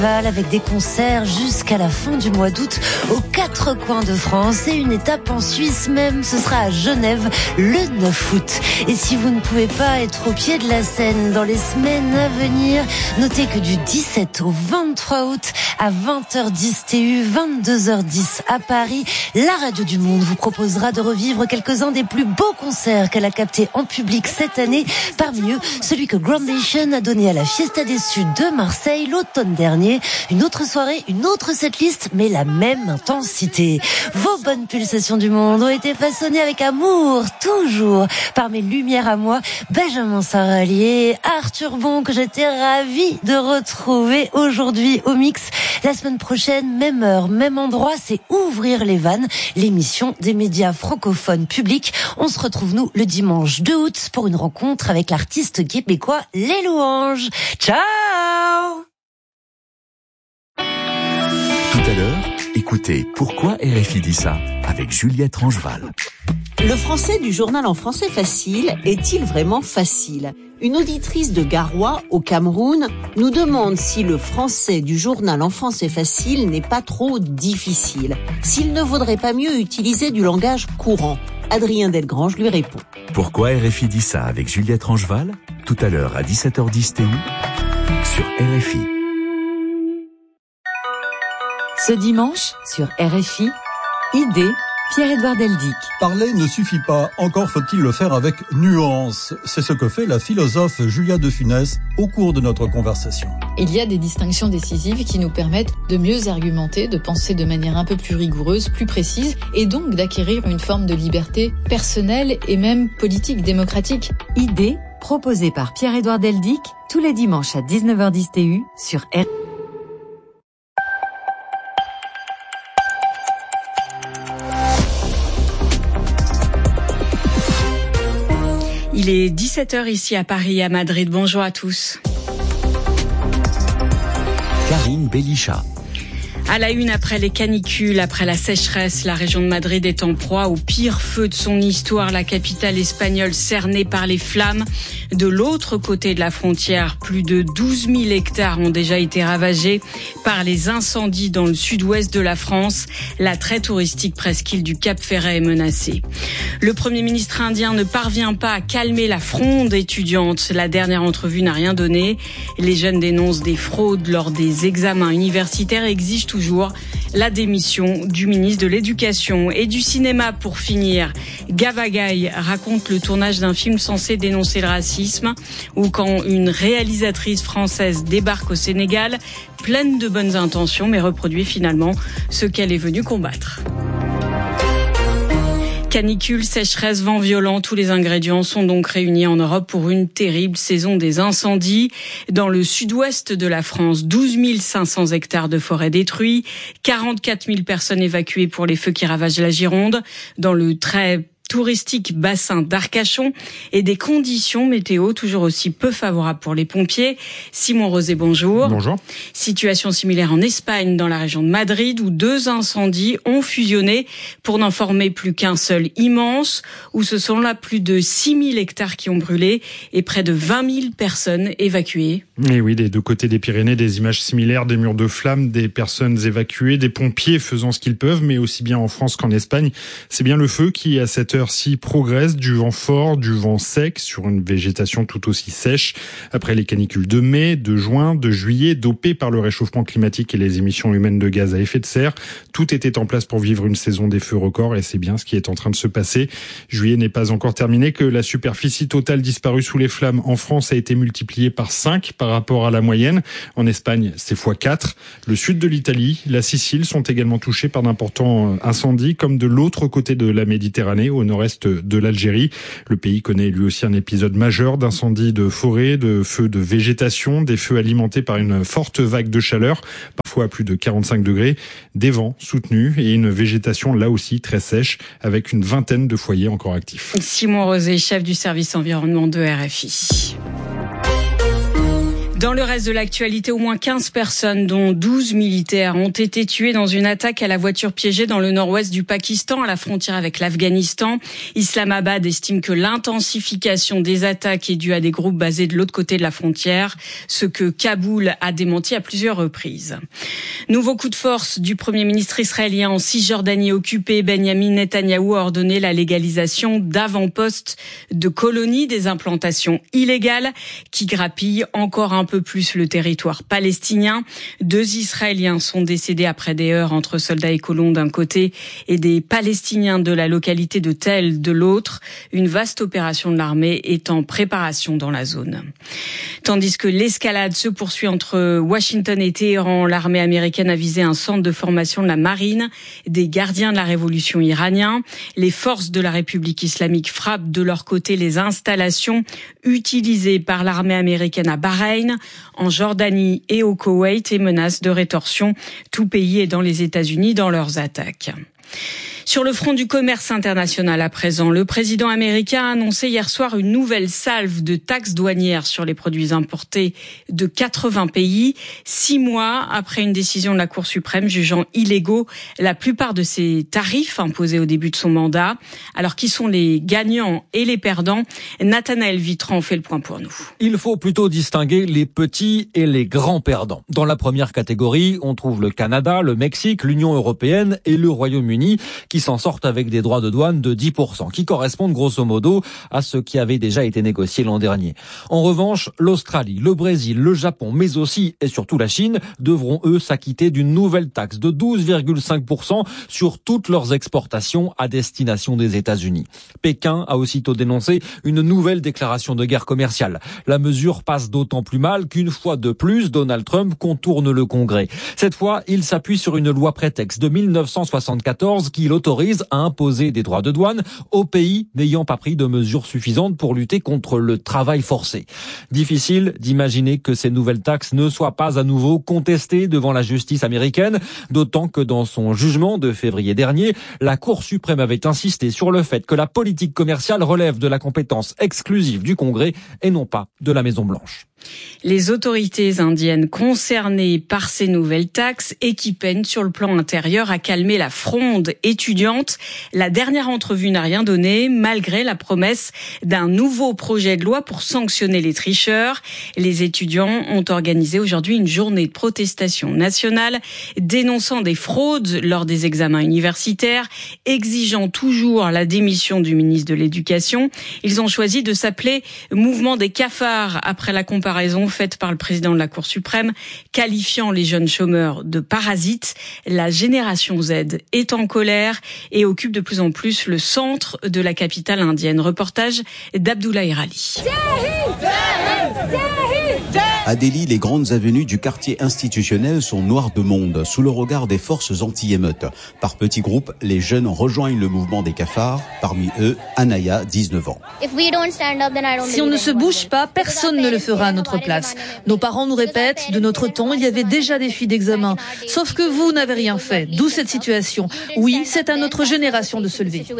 avec des concerts jusqu'à la fin du mois d'août aux 4 coins de France et une étape en Suisse même, ce sera à Genève le 9 août. Et si vous ne pouvez pas être au pied de la scène dans les semaines à venir, notez que du 17 au 23 août à 20h10 TU, 22h10 à Paris, la Radio du Monde vous proposera de revivre quelques-uns des plus beaux concerts qu'elle a captés en public cette année. Parmi eux, celui que Groundation a donné à la Fiesta des Suds de Marseille l'automne dernier. Une autre soirée, une autre setlist, mais la même intensité. Vos bonnes pulsations du monde ont été façonnées avec amour, toujours, par mes lumières à moi, Benjamin Sarralier, Arthur Bon, que j'étais ravie de retrouver aujourd'hui au Mix. La semaine prochaine, même heure, même endroit, c'est Ouvrir les vannes, l'émission des médias francophones publics. On se retrouve, nous, le dimanche 2 août pour une rencontre avec l'artiste québécois Les Louanges. Ciao! Tout à l'heure, écoutez Pourquoi RFI dit ça avec Juliette Rangeval. Le français du journal En français facile est-il vraiment facile ? Une auditrice de Garoua, au Cameroun, nous demande si le français du journal En français facile n'est pas trop difficile, s'il ne vaudrait pas mieux utiliser du langage courant. Adrien Delgrange lui répond. Pourquoi RFI dit ça avec Juliette Rangeval, tout à l'heure à 17h10 TU sur RFI. Ce dimanche, sur RFI, Idée, Pierre-Édouard Deldic. Parler ne suffit pas, encore faut-il le faire avec nuance. C'est ce que fait la philosophe Julia de Funès au cours de notre conversation. Il y a des distinctions décisives qui nous permettent de mieux argumenter, de penser de manière un peu plus rigoureuse, plus précise, et donc d'acquérir une forme de liberté personnelle et même politique, démocratique. Idée, proposée par Pierre-Édouard Deldic, tous les dimanches à 19h10 TU sur RFI. Il est 17h ici à Paris et à Madrid. Bonjour à tous. Karine Bellicha. À la une, après les canicules, après la sécheresse, la région de Madrid est en proie au pire feu de son histoire. La capitale espagnole cernée par les flammes. De l'autre côté de la frontière, plus de 12 000 hectares ont déjà été ravagés par les incendies dans le sud-ouest de la France. La très touristique presqu'île du Cap-Ferret est menacée. Le Premier ministre indien ne parvient pas à calmer la fronde étudiante. La dernière entrevue n'a rien donné. Les jeunes dénoncent des fraudes lors des examens universitaires et exigent toujours la démission du ministre de l'Éducation et du cinéma. Pour finir, Gavagai raconte le tournage d'un film censé dénoncer le racisme, ou quand une réalisatrice française débarque au Sénégal pleine de bonnes intentions mais reproduit finalement ce qu'elle est venue combattre. Canicule, sécheresse, vent violent, tous les ingrédients sont donc réunis en Europe pour une terrible saison des incendies. Dans le sud-ouest de la France, 12 500 hectares de forêt détruits, 44 000 personnes évacuées pour les feux qui ravagent la Gironde. Dans le très touristique bassin d'Arcachon et des conditions météo toujours aussi peu favorables pour les pompiers. Simon Rosé, bonjour. Bonjour. Situation similaire en Espagne, dans la région de Madrid, où 2 incendies ont fusionné pour n'en former plus qu'un seul immense, où ce sont là plus de 6 000 hectares qui ont brûlé et près de 20 000 personnes évacuées. Et oui, des deux côtés des Pyrénées, des images similaires, des murs de flammes, des personnes évacuées, des pompiers faisant ce qu'ils peuvent, mais aussi bien en France qu'en Espagne. C'est bien le feu qui, à cette heure-ci, progresse, du vent fort, du vent sec, sur une végétation tout aussi sèche. Après les canicules de mai, de juin, de juillet, dopées par le réchauffement climatique et les émissions humaines de gaz à effet de serre, tout était en place pour vivre une saison des feux records, et c'est bien ce qui est en train de se passer. Juillet n'est pas encore terminé, que la superficie totale disparue sous les flammes en France a été multipliée par 5 par rapport à la moyenne. En Espagne, c'est x4. Le sud de l'Italie, la Sicile sont également touchés par d'importants incendies, comme de l'autre côté de la Méditerranée, au nord-est de l'Algérie. Le pays connaît lui aussi un épisode majeur d'incendies de forêt, de feux de végétation, des feux alimentés par une forte vague de chaleur, parfois à plus de 45 degrés, des vents soutenus et une végétation là aussi très sèche, avec une vingtaine de foyers encore actifs. Simon Rosé, chef du service environnement de RFI. Dans le reste de l'actualité, au moins 15 personnes, dont 12 militaires, ont été tuées dans une attaque à la voiture piégée dans le nord-ouest du Pakistan, à la frontière avec l'Afghanistan. Islamabad estime que l'intensification des attaques est due à des groupes basés de l'autre côté de la frontière, ce que Kaboul a démenti à plusieurs reprises. Nouveau coup de force du Premier ministre israélien en Cisjordanie occupée. Benjamin Netanyahou a ordonné la légalisation d'avant-postes de colonies, des implantations illégales qui grappillent encore un peu plus le territoire palestinien. 2 Israéliens sont décédés après des heurts entre soldats et colons d'un côté et des Palestiniens de la localité de Tel de l'autre. Une vaste opération de l'armée est en préparation dans la zone. Tandis que l'escalade se poursuit entre Washington et Téhéran, l'armée américaine a visé un centre de formation de la marine des gardiens de la révolution iranien. Les forces de la République islamique frappent de leur côté les installations utilisées par l'armée américaine à Bahreïn, en Jordanie et au Koweït et menacent de rétorsion tout pays et dans les États-Unis dans leurs attaques. Sur le front du commerce international à présent, le président américain a annoncé hier soir une nouvelle salve de taxes douanières sur les produits importés de 80 pays, 6 mois après une décision de la Cour suprême jugeant illégaux la plupart de ces tarifs imposés au début de son mandat. Alors qui sont les gagnants et les perdants? Nathanaël Vitran fait le point pour nous. Il faut plutôt distinguer les petits et les grands perdants. Dans la première catégorie, on trouve le Canada, le Mexique, l'Union européenne et le Royaume-Uni qui s'en sortent avec des droits de douane de 10%, qui correspondent grosso modo à ce qui avait déjà été négocié l'an dernier. En revanche, l'Australie, le Brésil, le Japon, mais aussi et surtout la Chine, devront eux s'acquitter d'une nouvelle taxe de 12,5% sur toutes leurs exportations à destination des États-Unis. Pékin a aussitôt dénoncé une nouvelle déclaration de guerre commerciale. La mesure passe d'autant plus mal qu'une fois de plus, Donald Trump contourne le Congrès. Cette fois, il s'appuie sur une loi prétexte de 1974 qui l'autorise à imposer des droits de douane aux pays n'ayant pas pris de mesures suffisantes pour lutter contre le travail forcé. Difficile d'imaginer que ces nouvelles taxes ne soient pas à nouveau contestées devant la justice américaine, d'autant que dans son jugement de février dernier, la Cour suprême avait insisté sur le fait que la politique commerciale relève de la compétence exclusive du Congrès et non pas de la Maison-Blanche. Les autorités indiennes concernées par ces nouvelles taxes et qui peinent sur le plan intérieur à calmer la fronde étudiante. La dernière entrevue n'a rien donné, malgré la promesse d'un nouveau projet de loi pour sanctionner les tricheurs. Les étudiants ont organisé aujourd'hui une journée de protestation nationale, dénonçant des fraudes lors des examens universitaires, exigeant toujours la démission du ministre de l'Éducation. Ils ont choisi de s'appeler Mouvement des cafards après la comparaison faite par le président de la Cour suprême, qualifiant les jeunes chômeurs de parasites. La génération Z est en colère et occupe de plus en plus le centre de la capitale indienne. Reportage d'Abdullah Irali. À Delhi, les grandes avenues du quartier institutionnel sont noires de monde, sous le regard des forces anti-émeutes. Par petits groupes, les jeunes rejoignent le mouvement des cafards. Parmi eux, Anaya, 19 ans. Si on ne se bouge pas, personne ne le fera à notre place. Nos parents nous répètent, de notre temps, il y avait déjà des filles d'examen. Sauf que vous n'avez rien fait. D'où cette situation. Oui, c'est à notre génération de se lever.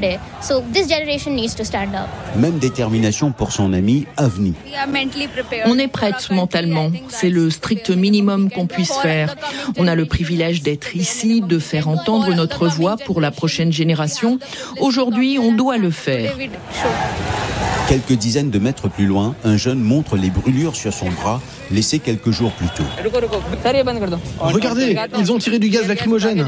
Même détermination pour son ami Avni. On est prête mentalement. C'est le strict minimum qu'on puisse faire. On a le privilège d'être ici, de faire entendre notre voix pour la prochaine génération. Aujourd'hui, on doit le faire. Quelques dizaines de mètres plus loin, un jeune montre les brûlures sur son bras, laissées quelques jours plus tôt. Regardez, ils ont tiré du gaz lacrymogène.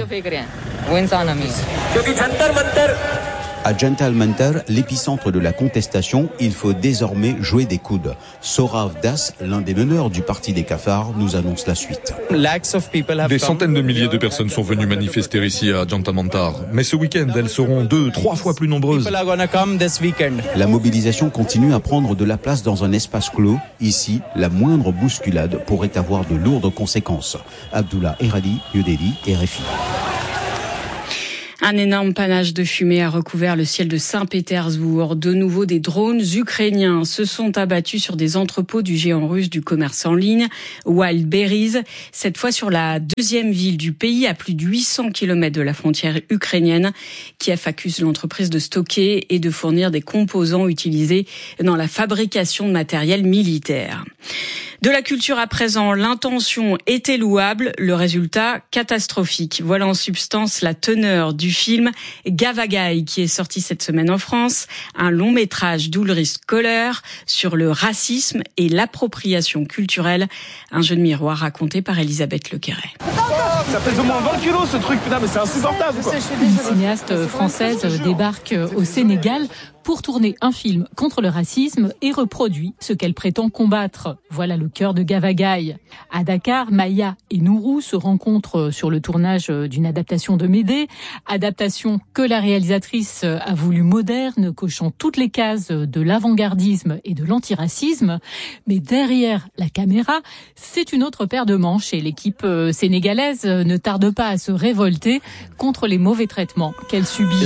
À Jantar Mantar, l'épicentre de la contestation, il faut désormais jouer des coudes. Sorav Das, l'un des meneurs du parti des cafards, nous annonce la suite. Des centaines de milliers de personnes sont venues manifester ici à Jantar Mantar. Mais ce week-end, elles seront 2-3 fois plus nombreuses. La mobilisation continue à prendre de la place dans un espace clos. Ici, la moindre bousculade pourrait avoir de lourdes conséquences. Abdullah Erali, New Delhi, RFI. Un énorme panache de fumée a recouvert le ciel de Saint-Pétersbourg. De nouveau, des drones ukrainiens se sont abattus sur des entrepôts du géant russe du commerce en ligne, Wildberries, cette fois sur la deuxième ville du pays, à plus de 800 km de la frontière ukrainienne. Kiev accuse l'entreprise de stocker et de fournir des composants utilisés dans la fabrication de matériel militaire. De la culture à présent, l'intention était louable, le résultat catastrophique. Voilà en substance la teneur du film Gavagai qui est sorti cette semaine en France, un long métrage d'Ulrich Köhler sur le racisme et l'appropriation culturelle, un jeu de miroir raconté par Elisabeth Lequeret. Ça pèse au moins 20 kilos ce truc, putain mais c'est insupportable quoi. Une cinéaste française débarque au Sénégal pour tourner un film contre le racisme et reproduit ce qu'elle prétend combattre. Voilà le cœur de Gavagai. À Dakar, Maya et Nourou se rencontrent sur le tournage d'une adaptation de Médée, adaptation que la réalisatrice a voulu moderne, cochant toutes les cases de l'avant-gardisme et de l'antiracisme. Mais derrière la caméra, c'est une autre paire de manches et l'équipe sénégalaise ne tarde pas à se révolter contre les mauvais traitements qu'elle subit.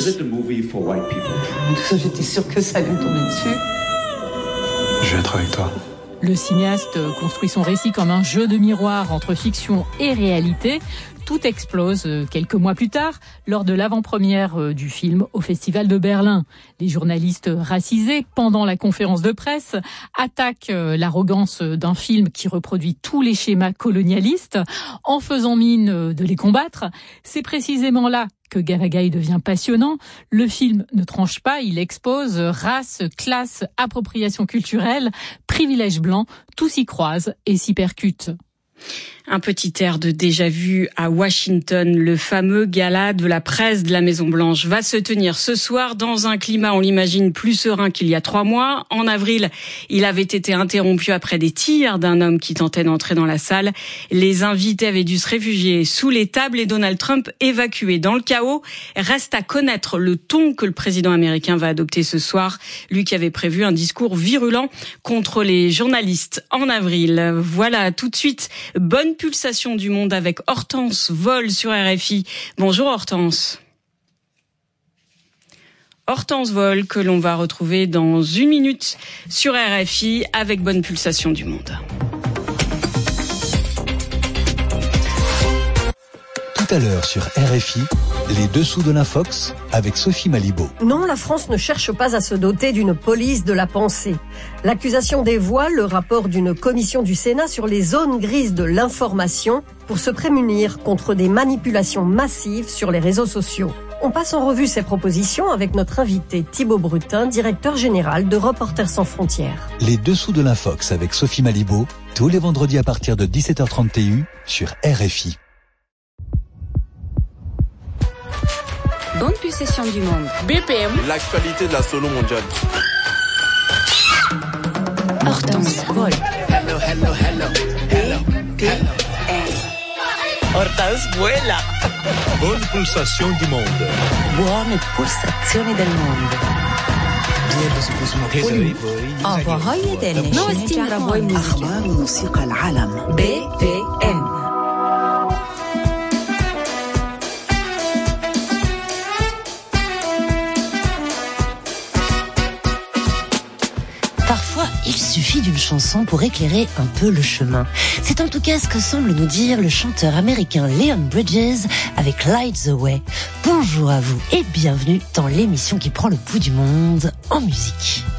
J'étais sûre que ça allait me tomber dessus. Je vais être avec toi. Le cinéaste construit son récit comme un jeu de miroir entre fiction et réalité. Tout explose quelques mois plus tard, lors de l'avant-première du film au Festival de Berlin. Les journalistes racisés, pendant la conférence de presse, attaquent l'arrogance d'un film qui reproduit tous les schémas colonialistes en faisant mine de les combattre. C'est précisément là que Gavagai devient passionnant. Le film ne tranche pas, il expose race, classe, appropriation culturelle, privilèges blancs, tout s'y croise et s'y percute. Un petit air de déjà-vu à Washington. Le fameux gala de la presse de la Maison-Blanche va se tenir ce soir dans un climat, on l'imagine, plus serein qu'il y a 3 mois. En avril, il avait été interrompu après des tirs d'un homme qui tentait d'entrer dans la salle. Les invités avaient dû se réfugier sous les tables et Donald Trump évacué. Dans le chaos, reste à connaître le ton que le président américain va adopter ce soir. Lui qui avait prévu un discours virulent contre les journalistes en avril. Voilà, tout de suite, bonne pulsation du monde avec Hortense Vol sur RFI. Bonjour Hortense. Hortense Vol que l'on va retrouver dans 1 minute sur RFI avec bonne pulsation du monde. Tout à l'heure sur RFI, les dessous de l'Infox avec Sophie Malibaud. Non, la France ne cherche pas à se doter d'une police de la pensée. L'accusation dévoile le rapport d'une commission du Sénat sur les zones grises de l'information pour se prémunir contre des manipulations massives sur les réseaux sociaux. On passe en revue ces propositions avec notre invité Thibaut Brutin, directeur général de Reporters sans frontières. Les dessous de l'Infox avec Sophie Malibaud, tous les vendredis à partir de 17h30 TU sur RFI. Bonne pulsation du monde. BPM. L'actualité de la solo mondiale. Hortense Vol. Hello, hello, hello. Hello, hello. Hortense vuela. Bonne pulsation du monde. Buone pulsazioni del mondo. новости мировой музыки. أخبار موسيقى العالم. BPM. Parfois, il suffit d'une chanson pour éclairer un peu le chemin. C'est en tout cas ce que semble nous dire le chanteur américain Leon Bridges avec Light the Way. Bonjour à vous et bienvenue dans l'émission qui prend le pouls du monde en musique.